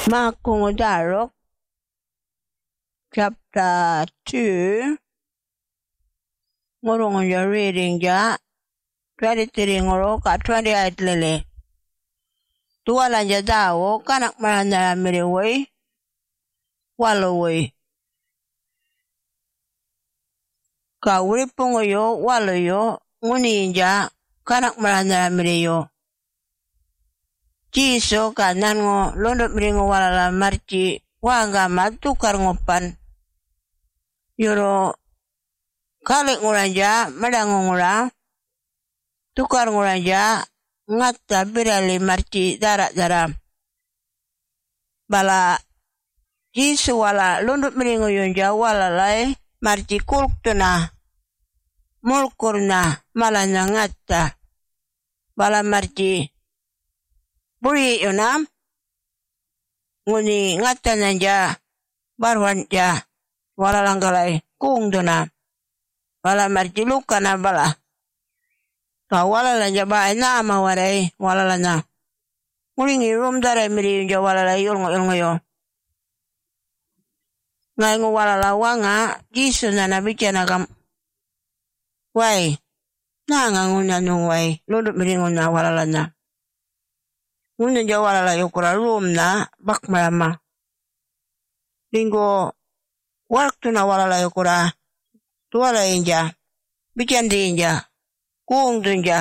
Makungudarok, chapter 2. Ngurungun your reading ja 23 nguru ka 28 lele. Tuwalan ja dawo kanak marandara miriway waloway. Ka uripungo yo waloyo nguni ja kanak marandara miriyo. Jiso kanan ngo londot miringo walala marci wanga matukar ngopan. Yoro kalik nguraja madango ngura tukar nguraja ngata birali marci dara bala jiso wala londot miringo yonja walalai marci kulktuna mulkurna malanya ngata bala marci buri yonam nguni ngata nanja barwan ja wala langgalai kung dona wala marci luka na bala ka wala lanja ba na ama warai wala lana ngulingi rum dara miri ja wala la yolngo yo ngai ngo wala la wanga jisu na na bichana kam wai na nguna nung wai lodot miri nguna wala lana nguna ja wala la yokura rum na bak marama linggo waktu na wala la yokura tuwala inja bichandi inja kung dunja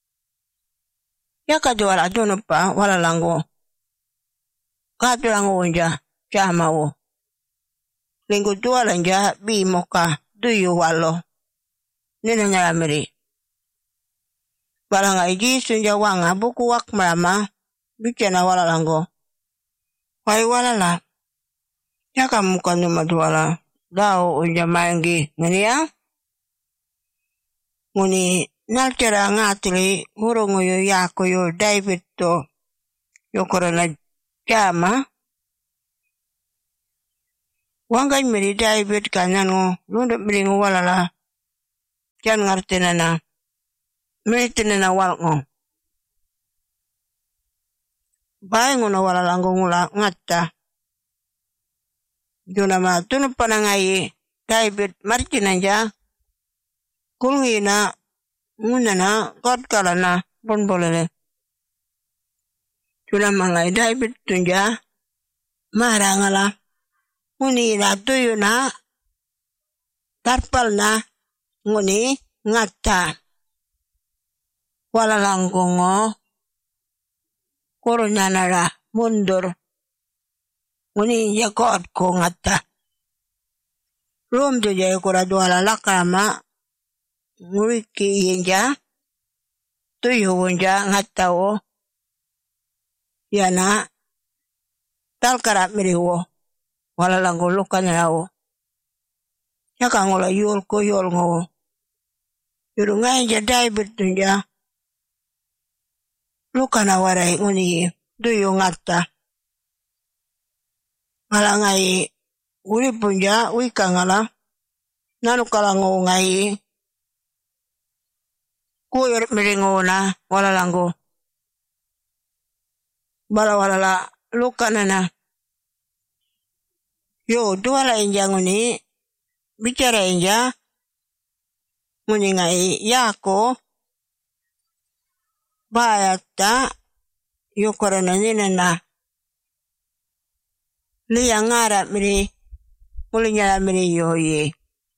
yaka juala donopa wala lango katu lango inja chama wo linggo tuwala inja bimoka duyu walo nina nyaramiri baranga iji sunja wanga buku wak marama bichana wala lango wai wala la yaka muka numa duwala dao unja mangi ngani ya nguni naltera ngatili hurungu yo yako yo David to yokora na jama wangai miri David kanano lundu miringu walala jan ngartina na miritina na walngo baengu na walala ngula ngata jona ma tunu panangai David marcinanja kulngina ngunana kotkalana bonbolele jona mangai David tunja marangala ngunina tuyuna tarpalna nguni ngata walalanggongo koronyanara mundur nguni yakot ko ngata rum joja yokora duala lakama nguriki yenja tuyo wonja ngata wo yana talkara miriwo wala lango lukanya wo yaka ngola yol ko yol ngo yuru ngayenja David tunja lukana warai nguni tuyo ngata malangai uri punja wikangala nanu kalango ngai kuyor miringo na wala lango bala wala la lukana na yo duala inja nguni bicara inja nguni ngai yako bayata yo korona nina na liya ngara miri mulinya miri yoye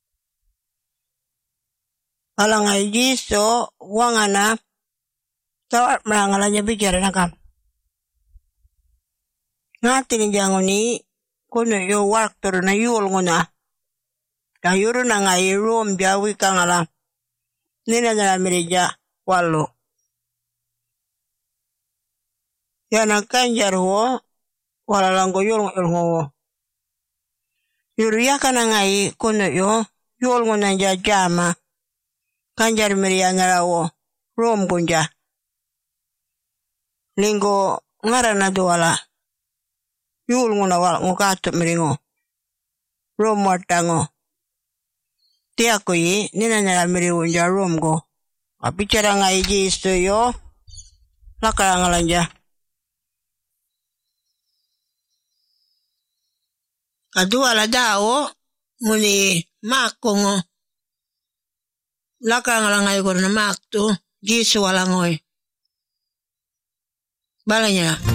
alangai jiso wangana tawat merangalanya bicara nakam ngati ni jangoni kono yo waktu na yul nguna kayuru na ngai rum jawi kangala nina na miri ja walo yana kanjar wo wala lango yol ngo yuru yakana ngai kono yo yol ngona jama kanjar meriana rawo rom gunja linggo ngarana doala yul ngona wal ngokato meringo rom watango tiako yi nina nara meriunja rom go apicara ngai jisto yo lakara ngalanja Kadua la dao muli makongo lakang la ngai gorna maktu Yesu wala ngoi balanya